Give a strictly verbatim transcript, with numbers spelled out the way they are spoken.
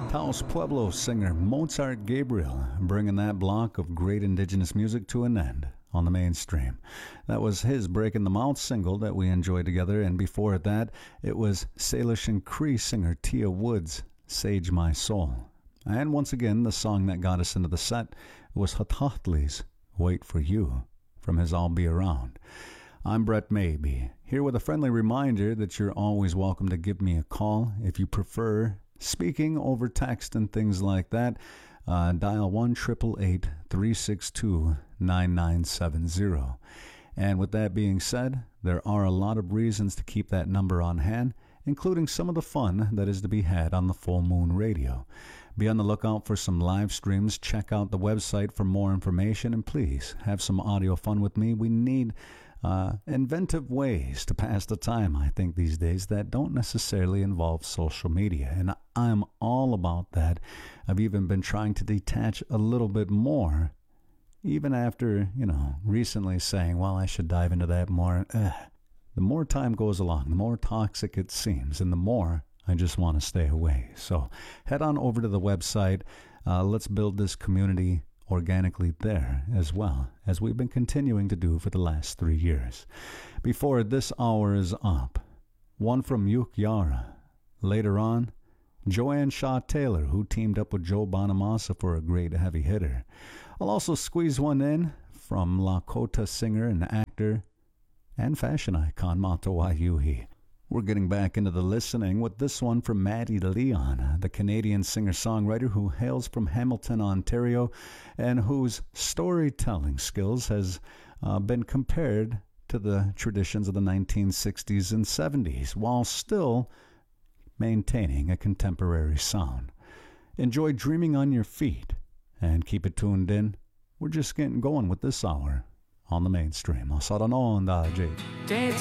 Taos Pueblo singer Mozart Gabriel, bringing that block of great indigenous music to an end on the mainstream. That was his Breaking the Mouth single that we enjoyed together, and before that, it was Salish and Cree singer Tia Woods' Sage My Soul. And once again, the song that got us into the set was Hotahotli's Wait for You from his I'll Be Around. I'm Brett Maybe, here with a friendly reminder that you're always welcome to give me a call if you prefer speaking over text and things like that. Uh, dial one eight eight eight, three six two, nine nine seven zero. And with that being said, there are a lot of reasons to keep that number on hand, including some of the fun that is to be had on the Full Moon Radio. Be on the lookout for some live streams. Check out the website for more information, and please have some audio fun with me. We need uh, inventive ways to pass the time, I think, these days that don't necessarily involve social media, and I'm all about that. I've even been trying to detach a little bit more, even after, you know, recently saying, well, I should dive into that more. Ugh. The more time goes along, the more toxic it seems, and the more I just want to stay away. So head on over to the website. Uh, let's build this community organically there as well, as we've been continuing to do for the last three years. Before this hour is up, one from Yuk Yara. Later on, Joanne Shaw Taylor, who teamed up with Joe Bonamassa for a great heavy hitter. I'll also squeeze one in from Lakota singer and actor and fashion icon Matawa Yuhi. We're getting back into the listening with this one from Maddie Leon, the Canadian singer-songwriter who hails from Hamilton, Ontario, and whose storytelling skills has uh, been compared to the traditions of the nineteen sixties and seventies, while still maintaining a contemporary sound. Enjoy Dreaming on Your Feet, and keep it tuned in. We're just getting going with this hour on the mainstream. I'll start on Jay.